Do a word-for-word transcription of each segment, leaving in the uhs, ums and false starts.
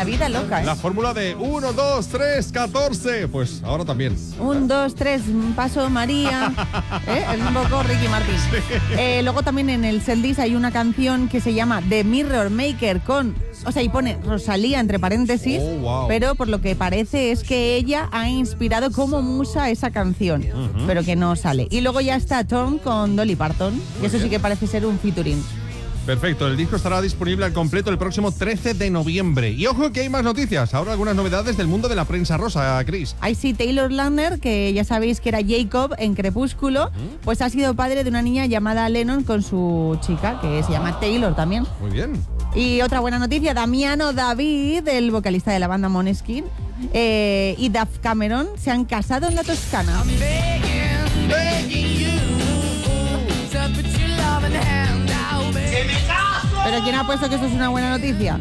vida loca, ¿eh? La fórmula de uno, dos, tres, catorce. Pues ahora también. Un, dos, tres, paso María. ¿Eh? Es un poco Ricky Martin. Sí. Eh, luego también en el setlist hay una canción que se llama The Mirror Maker con... O sea, y pone Rosalía entre paréntesis, oh, wow. pero por lo que parece es que ella ha inspirado como musa esa canción, uh-huh. pero que no sale. Y luego ya está Tom con Dolly Parton, y Muy eso bien. Sí que parece ser un featuring. Perfecto, el disco estará disponible al completo el próximo trece de noviembre. Y ojo que hay más noticias, ahora algunas novedades del mundo de la prensa rosa, Chris. Ahí sí, Taylor Lautner, que ya sabéis que era Jacob en Crepúsculo, uh-huh. pues ha sido padre de una niña llamada Lennon con su chica, que se llama Taylor también. Muy bien. Y otra buena noticia, Damiano David, el vocalista de la banda Måneskin, eh, y Duff Cameron se han casado en la Toscana. Begging, begging you, ¿pero quién ha puesto que eso es una buena noticia?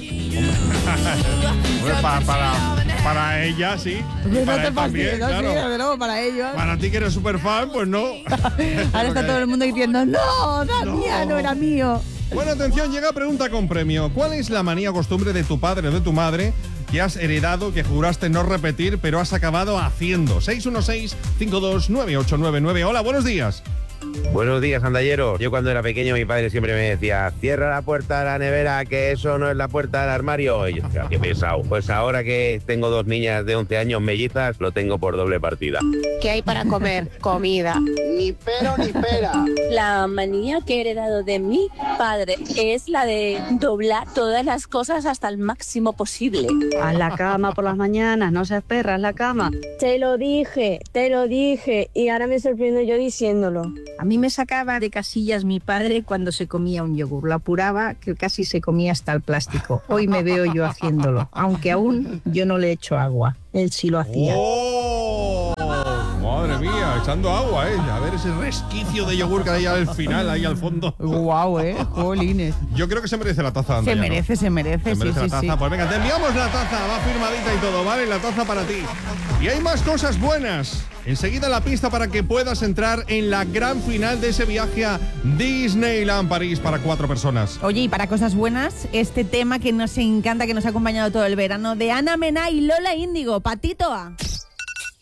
Bueno, para, para, para ella, sí. No para te él fastidies, también, no, claro. sí, pero para ellos. Para ti que eres súper fan, pues no. Ahora está todo el mundo diciendo, no, Damiano no. era mío. Bueno, atención, llega pregunta con premio. ¿Cuál es la manía o costumbre de tu padre o de tu madre que has heredado, que juraste no repetir, pero has acabado haciendo? seis uno seis, cinco dos nueve ocho nueve nueve. Hola, buenos días. Buenos días, andallero. Yo cuando era pequeño mi padre siempre me decía, cierra la puerta de la nevera, que eso no es la puerta del armario. Y yo decía, qué pesado. Pues ahora que tengo dos niñas de once años mellizas, lo tengo por doble partida. ¿Qué hay para comer? Comida. Ni pero ni pera. La manía que he heredado de mi padre es la de doblar todas las cosas hasta el máximo posible. A la cama por las mañanas, no seas perra, haz la cama. Te lo dije, te lo dije, y ahora me sorprendo yo diciéndolo. A mí me sacaba de casillas mi padre cuando se comía un yogur. Lo apuraba que casi se comía hasta el plástico. Hoy me veo yo haciéndolo, aunque aún yo no le echo agua. Él sí lo hacía. ¡Oh! Madre mía, echando agua, ¿eh? A ver ese resquicio de yogur que hay al final, ahí al fondo. Guau, ¿eh? Jolines. Yo creo que se merece la taza, Andrea, Se merece, ¿no? se merece, se merece sí, la sí, taza. sí. Pues venga, te enviamos la taza, va firmadita y todo, ¿vale? La taza para ti. Y hay más cosas buenas. Enseguida la pista para que puedas entrar en la gran final de ese viaje a Disneyland París para cuatro personas. Oye, y para cosas buenas, este tema que nos encanta, que nos ha acompañado todo el verano, de Ana Mena y Lola Índigo, Patito A.